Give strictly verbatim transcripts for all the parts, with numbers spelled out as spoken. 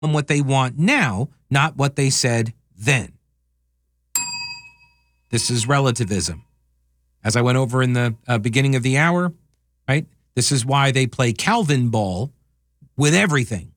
them what they want now, not what they said then. This is relativism. As I went over in the uh, beginning of the hour, right? This is why they play Calvin ball with everything.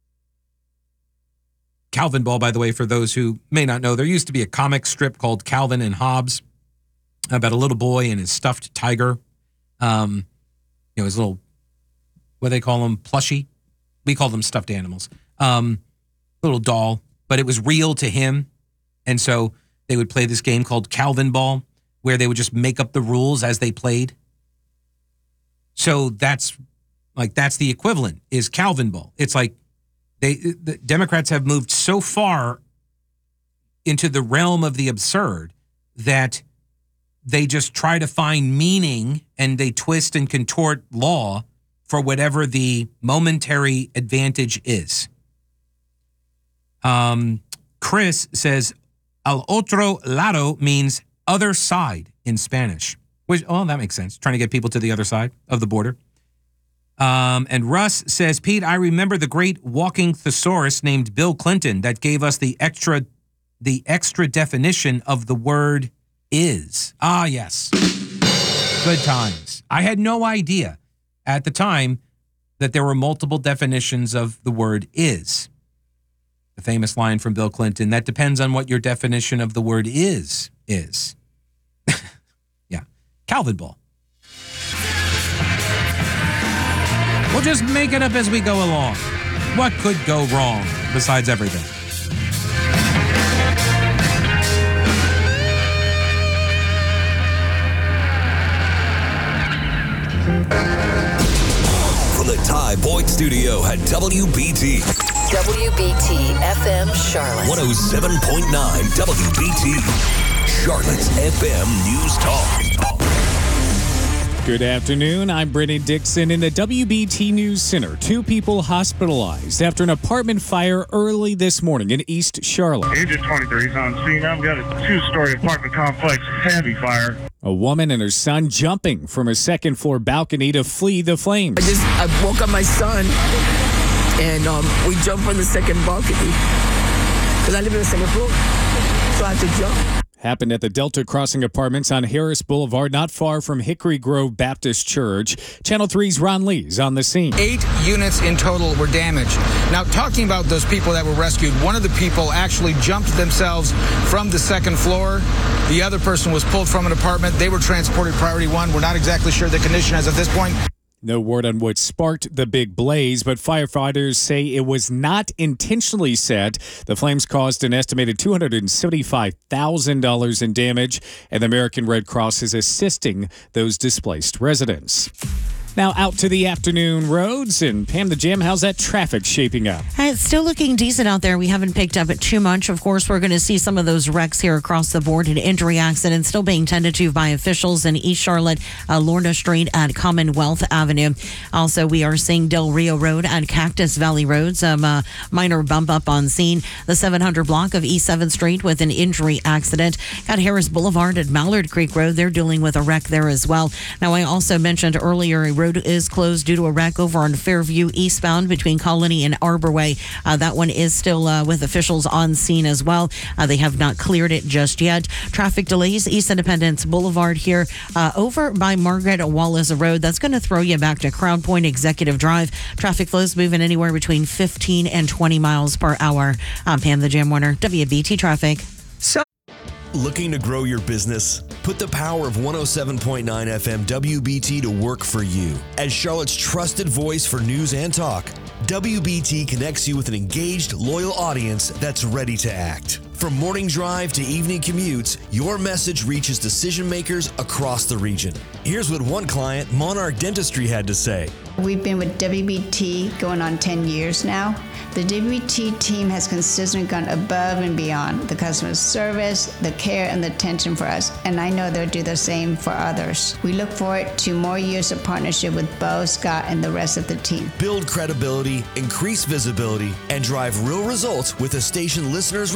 Calvin ball, by the way, for those who may not know, there used to be a comic strip called Calvin and Hobbes about a little boy and his stuffed tiger. Um, you know, his little, what do they call them? Plushie? We call them stuffed animals. Um, little doll, but it was real to him. And so they would play this game called Calvin ball, where they would just make up the rules as they played. So that's like, that's the equivalent is Calvin ball. It's like they, the Democrats have moved so far into the realm of the absurd that they just try to find meaning and they twist and contort law for whatever the momentary advantage is. Um, Chris says, al otro lado means other side in Spanish. Which, oh, that makes sense. Trying to get people to the other side of the border. Um, and Russ says, Pete, I remember the great walking thesaurus named Bill Clinton that gave us the extra, the extra definition of the word is. Ah, yes. Good times. I had no idea at the time that there were multiple definitions of the word is. The famous line from Bill Clinton, that depends on what your definition of the word is, is. Yeah. Calvin ball. We'll just make it up as we go along. What could go wrong besides everything? From the Ty Boyd Studio at W B T. W B T F M Charlotte. one oh seven point nine W B T. Charlotte's F M News Talk. Good afternoon. I'm Brittany Dixon in the W B T News Center. Two people hospitalized after an apartment fire early this morning in East Charlotte. Agent twenty-three is on scene. I've got a two-story apartment complex, heavy fire. A woman and her son jumping from a second-floor balcony to flee the flames. I just I woke up my son, and um, we jumped from the second balcony because I live in the second floor, so I had to jump. Happened at the Delta Crossing Apartments on Harris Boulevard, not far from Hickory Grove Baptist Church. Channel three's Ron Lee's on the scene. Eight units in total were damaged. Now, talking about those people that were rescued, one of the people actually jumped themselves from the second floor. The other person was pulled from an apartment. They were transported priority one. We're not exactly sure the condition as of this point. No word on what sparked the big blaze, but firefighters say it was not intentionally set. The flames caused an estimated two hundred seventy-five thousand dollars in damage, and the American Red Cross is assisting those displaced residents. Now out to the afternoon roads, and Pam the Jam, how's that traffic shaping up? It's still looking decent out there. We haven't picked up it too much. Of course, we're going to see some of those wrecks here across the board. An injury accident still being tended to by officials in East Charlotte, uh, Lorna Street at Commonwealth Avenue. Also, we are seeing Del Rio Road and Cactus Valley Road. Some uh, minor bump up on scene. The seven hundred block of East seventh Street with an injury accident. Got Harris Boulevard at Mallard Creek Road. They're dealing with a wreck there as well. Now, I also mentioned earlier a road is closed due to a wreck over on Fairview eastbound between Colony and Arborway. Uh, that one is still uh, with officials on scene as well. Uh, they have not cleared it just yet. Traffic delays East Independence Boulevard here uh, over by Margaret Wallace Road. That's going to throw you back to Crown Point Executive Drive. Traffic flows moving anywhere between fifteen and twenty miles per hour. I'm Pam the Jam Warner, W B T Traffic. So Looking to grow your business? Put the power of one oh seven point nine F M W B T to work for you. As Charlotte's trusted voice for news and talk, W B T connects you with an engaged, loyal audience that's ready to act. From morning drive to evening commutes, your message reaches decision makers across the region. Here's what one client, Monarch Dentistry, had to say. We've been with W B T going on ten years now. The W B T team has consistently gone above and beyond the customer service, the care, and the attention for us, and I know they'll do the same for others. We look forward to more years of partnership with Bo, Scott, and the rest of the team. Build credibility, increase visibility, and drive real results with a station listeners rely on.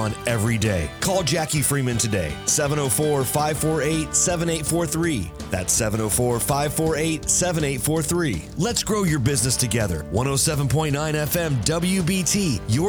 on every day. Call Jackie Freeman today, seven oh four, five four eight, seven eight four three. That's seven oh four, five four eight, seven eight four three. Let's grow your business together. one oh seven point nine F M W B T, your